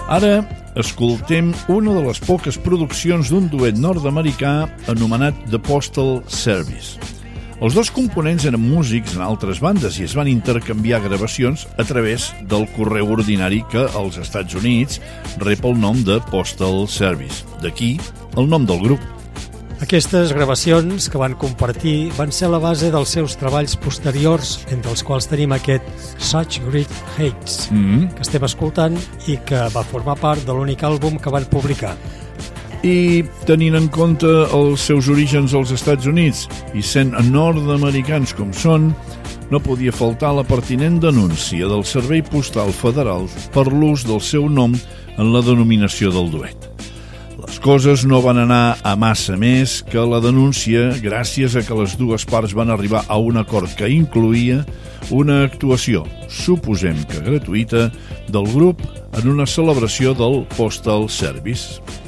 Ara escoltem una de les poques produccions d'un duet nord-americà anomenat The Postal Service. Els dos components eren músics en altres bandes i es van intercanviar gravacions a través del correu ordinari que als Estats Units rep el nom de Postal Service. D'aquí el nom del grup. Aquestes gravacions que van compartir van ser la base dels seus treballs posteriors, entre els quals tenim aquest Such Great Heights, que estem escoltant i que va formar part de l'únic àlbum que van publicar. I tenint en compte els seus orígens als Estats Units i sent nord-americans com són, no podia faltar la pertinent denúncia del Servei Postal Federal per l'ús del seu nom en la denominació del duet. Les coses no van anar a massa més que la denúncia gràcies a que les dues parts van arribar a un acord que incloïa una actuació, suposem que gratuïta, del grup en una celebració del Postal Service.